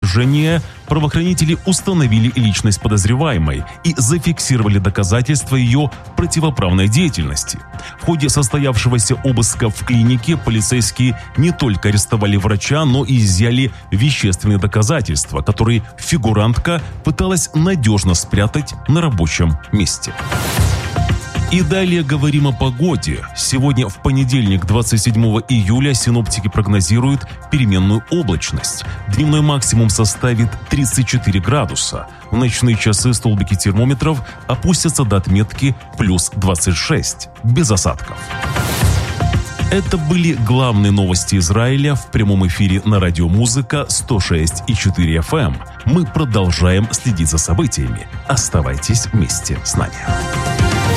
Жение правоохранители установили личность подозреваемой и зафиксировали доказательства ее противоправной деятельности. В ходе состоявшегося обыска в клинике полицейские не только арестовали врача, но и изъяли вещественные доказательства, которые фигурантка пыталась надежно спрятать на рабочем месте. И далее говорим о погоде. Сегодня, в понедельник, 27 июля, синоптики прогнозируют переменную облачность. Дневной максимум составит 34 градуса. В ночные часы столбики термометров опустятся до отметки плюс 26, без осадков. Это были главные новости Израиля в прямом эфире на радио Музыка 106,4 FM. Мы продолжаем следить за событиями. Оставайтесь вместе с нами.